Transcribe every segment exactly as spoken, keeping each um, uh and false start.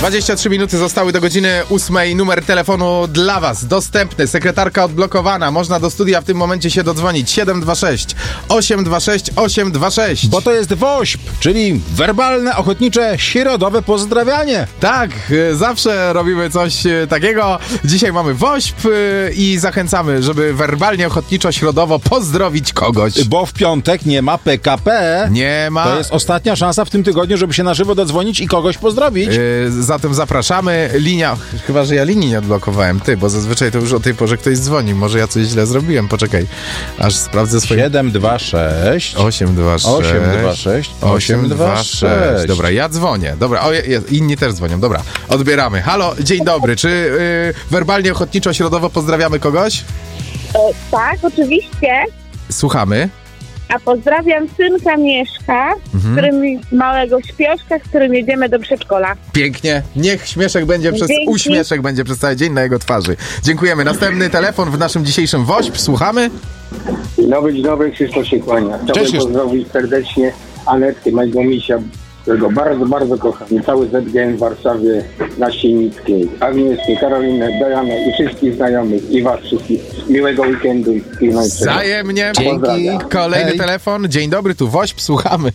dwadzieścia trzy minuty zostały do godziny ósmej. Numer telefonu dla was dostępny. Sekretarka odblokowana. Można do studia w tym momencie się dodzwonić. siedem dwa sześć osiem dwa sześć osiem dwa sześć. Bo to jest WOŚP, czyli werbalne, ochotnicze, środowe pozdrawianie. Tak, zawsze robimy coś takiego. Dzisiaj mamy WOŚP i zachęcamy, żeby werbalnie, ochotniczo, środowo pozdrowić kogoś. Bo w piątek nie ma P K P. Nie ma. To jest ostatnia szansa w tym tygodniu, żeby się na żywo dodzwonić i kogoś pozdrowić. Yy, zatem zapraszamy. Linia, chyba że ja linii nie odblokowałem, ty, bo zazwyczaj to już o tej porze ktoś dzwoni. Może ja coś źle zrobiłem, poczekaj. Aż sprawdzę swoje... siedem dwa sześć osiem dwa sześć osiem dwa sześć osiem dwa sześć. Dobra, ja dzwonię. Dobra, o, je, je, inni też dzwonią. Dobra, odbieramy. Halo, dzień dobry. Czy yy, werbalnie, ochotniczo, środowo pozdrawiamy kogoś? E, tak, oczywiście. Słuchamy. A pozdrawiam synka Mieszka, mhm. którym, małego śpioszka, z którym jedziemy do przedszkola. Pięknie. Niech śmieszek będzie przez Dzięki. uśmieszek będzie przez cały dzień na jego twarzy. Dziękujemy. Następny telefon w naszym dzisiejszym WOŚP. Słuchamy. Dzień dobry, dzień dobry, Krzysztof się kłania. Chciałbym pozdrowić serdecznie Anetkę, mojego misia, którego bardzo, bardzo kocham. I cały Z G M w Warszawie na Sienickiej. Agnieszkę, Karolinę, Dianę i wszystkich znajomych i was wszystkich. Miłego weekendu i najlepszego. Wzajemnie. Dzięki. Kolejny Hej. telefon. Dzień dobry, tu WOŚP. Słuchamy.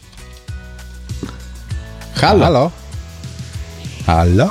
Halo. Halo? Halo?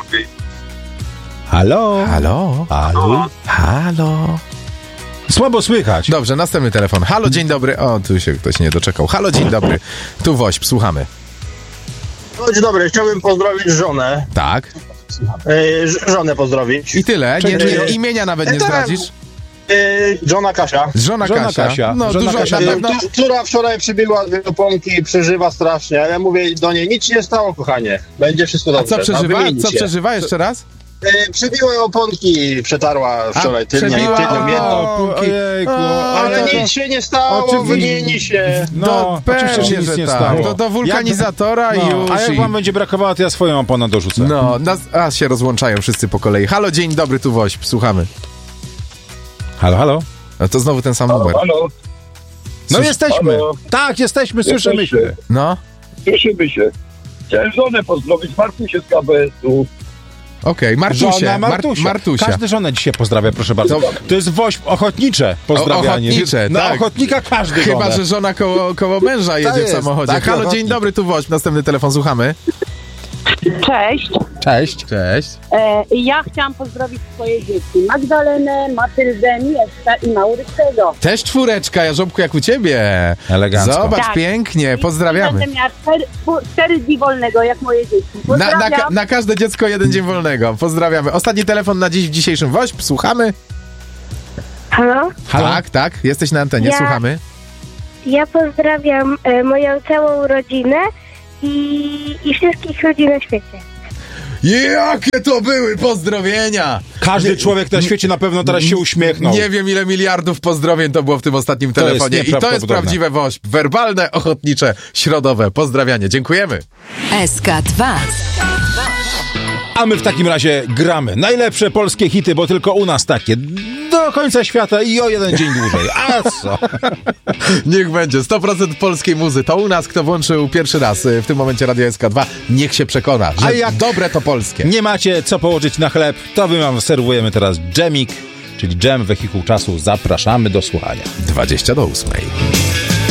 Halo? Halo. Halo? Halo. Słabo słychać. Dobrze, następny telefon. Halo, dzień dobry. O, tu się ktoś nie doczekał. Halo, dzień dobry. Tu WOŚP. Słuchamy. No, dzień dobry, chciałbym pozdrowić żonę. Tak. Yy, ż- żonę pozdrowić. I tyle. Nie, Czyli- nie, imienia nawet nie Tak. zdradzisz. Yy, żona Kasia. Żona, Żona Kasia. Kasia. No, Żona dużo Kasia. na Yy, pewno. tu- która wczoraj przybiła dwie oponki i przeżywa strasznie. Ja mówię do niej, nic się nie stało, kochanie. Będzie wszystko A dobrze. co przeżywa? wymienić Co się. przeżywa? Jeszcze raz? Yy, przybiła oponki, przetarła wczoraj A, tylnie, przebiła- tylnią miętą. o, Ojejku. Ale to- nic się nie stało, Oczywiście. wymieni się. No, To oczywiście pewnie, się nic że nie tak. stało. Do, do wulkanizatora Jak- i no, już. A jak i... wam będzie brakowało, to ja swoją oponę dorzucę. No, nas, a się rozłączają wszyscy po kolei. Halo, dzień dobry, tu WOŚP. Słuchamy. Halo, halo? A to znowu ten sam numer. Halo, No Słysz- jesteśmy. Halo? Tak, jesteśmy, słyszymy Jesteście. się. No, cieszymy się. Chciałem żonę pozdrowić, Martusię z K B S-u. okej. Martusie. Żona Mar- Martusia. Martusia. Każdy żonę dzisiaj pozdrawia, proszę bardzo. To- To jest WOŚP ochotnicze pozdrawianie. O- ochotnicze, Na tak. ochotnika każdy Chyba, żonę. że żona koło, koło męża jedzie w jest, samochodzie. taki Halo, ochotnik. dzień dobry, tu WOŚP. Następny telefon, słuchamy. Cześć. Cześć. Cześć. E, ja chciałam pozdrowić swoje dzieci. Magdalenę, Matyldę, Mieszka i Maurycego. Też czwóreczka, Jarząbku, jak u ciebie. Elegancko. Zobacz, Tak. pięknie, I pozdrawiamy. będę miała cztery, czwór- cztery dni wolnego, jak moje dzieci. Na, na, Pozdrawiam. ka- na każde dziecko jeden dzień wolnego. Pozdrawiamy. Ostatni telefon na dziś w dzisiejszym WOŚP. Słuchamy. Halo? Halo? Tak, tak. Jesteś na antenie, Ja- słuchamy. Ja pozdrawiam e, moją całą rodzinę i, i wszystkich ludzi na świecie. Jakie to były pozdrowienia! Każdy Nie- człowiek na świecie na pewno teraz się uśmiechnął. Nie wiem, ile miliardów pozdrowień to było w tym ostatnim To jest telefonie. I to jest nieprawdopodobne. prawdziwe WOŚP. Werbalne, ochotnicze, środowe. Pozdrawianie. Dziękujemy. S K dwa. A my w takim razie gramy najlepsze polskie hity, bo tylko u nas takie. Do końca świata i o jeden dzień dłużej. A co? Niech będzie. sto procent polskiej muzy. To u nas, kto włączył pierwszy raz y, w tym momencie Radio S K dwa, niech się przekona, że A jak dobre to polskie. Nie macie co położyć na chleb, to my wam serwujemy teraz dżemik, czyli dżem, wehikuł czasu. Zapraszamy do słuchania. dwadzieścia do ósmej.